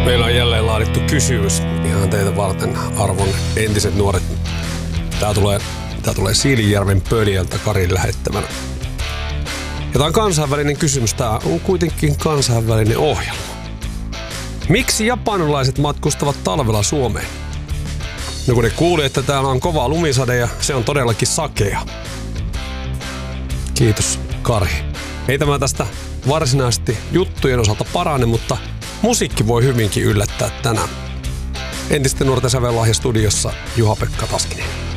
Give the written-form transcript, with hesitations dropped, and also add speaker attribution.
Speaker 1: Meillä on jälleen laadittu kysymys ihan teitä varten, arvon entiset nuoret. Tää tulee Siilinjärven Pöljältä Karin lähettämänä. Ja tää on kansainvälinen kysymys. Tää on kuitenkin kansainvälinen ohjelma. Miksi japanilaiset matkustavat talvella Suomeen? No kun ne kuuli, että täällä on kova lumisade ja se on todellakin sakea. Kiitos, Kari. Ei tämä tästä varsinaisesti juttujen osalta parane, mutta musiikki voi hyvinkin yllättää tänään. Entisten nuorten sävellahja studiossa Juha-Pekka Taskinen.